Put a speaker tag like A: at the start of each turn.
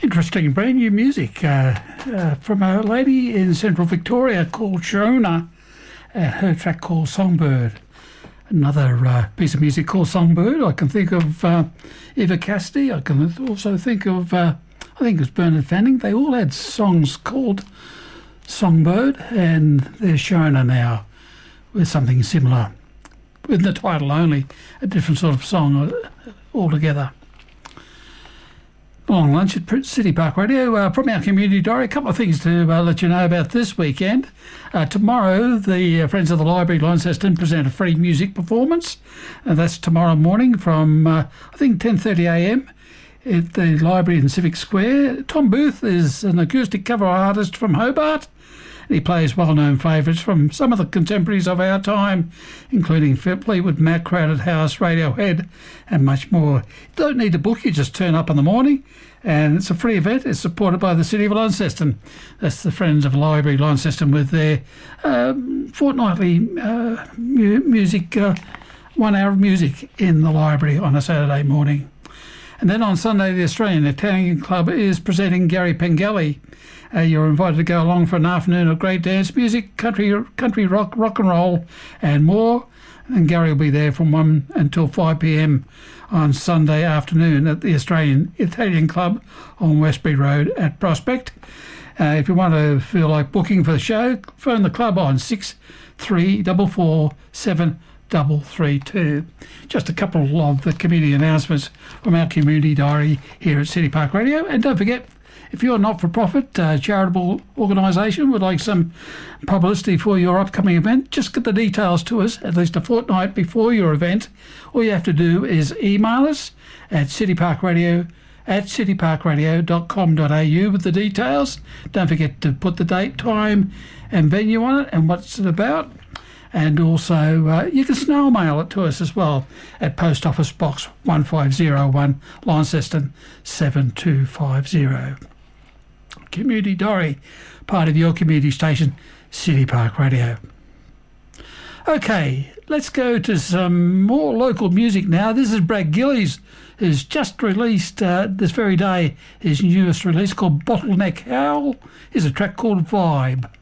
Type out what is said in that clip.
A: Interesting brand new music from a lady in central Victoria called Shona, her track called Songbird. Another piece of music called Songbird. I can think of Eva Cassidy. I can also think of, I think it was Bernard Fanning. They all had songs called Songbird, and there's Shona now with something similar, with the title only, a different sort of song altogether. Long lunch at City Park Radio from our community diary. A couple of things to let you know about this weekend. Tomorrow, the Friends of the Library Launceston present a free music performance. That's tomorrow morning from, I think, 10:30am at the library in Civic Square. Tom Booth is an acoustic cover artist from Hobart. He plays well-known favourites from some of the contemporaries of our time, including Fleetwood Mac, Crowded House, Radiohead, and much more. You don't need to book, you just turn up in the morning, and it's a free event. It's supported by the City of Launceston. That's the Friends of Library Launceston with their fortnightly music, 1 hour of music in the library on a Saturday morning. And then on Sunday, the Australian Italian Club is presenting Gary Pengelly. You're invited to go along for an afternoon of great dance music, country rock, rock and roll, and more. And Gary will be there from 1 until 5 p.m. on Sunday afternoon at the Australian Italian Club on Westbury Road at Prospect. If you want to feel like booking for the show, phone the club on 6344 7332. Just a couple of the community announcements from our community diary here at City Park Radio. And don't forget, if you're a not-for-profit charitable organisation would like some publicity for your upcoming event, just get the details to us at least a fortnight before your event. All you have to do is email us at cityparkradio@cityparkradio.com.au with the details. Don't forget to put the date, time and venue on it and what's it about. And also, you can snail mail it to us as well at Post Office Box 1501, Launceston 7250. Community Diary, part of your community station, City Park Radio. Okay, let's go to some more local music now. This is Brad Gillies, who's just released this very day his newest release called Bottleneck Howl. Here's a track called Vibe.